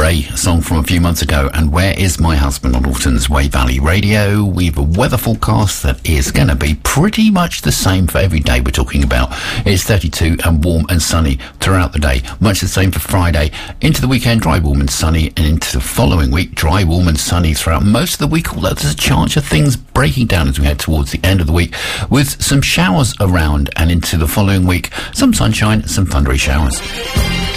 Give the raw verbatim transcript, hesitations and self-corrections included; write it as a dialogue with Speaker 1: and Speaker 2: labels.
Speaker 1: Ray, a song from a few months ago. And Where Is My Husband on Alton's Way Valley Radio. We've a weather forecast that is going to be pretty much the same for every day we're talking about. It's thirty-two and warm and sunny throughout the day. Much the same for Friday. Into the weekend, dry, warm and sunny. And into the following week, dry, warm and sunny throughout most of the week. Although there's a chance of things breaking down as we head towards the end of the week with some showers around. And into the following week, some sunshine, some thundery showers.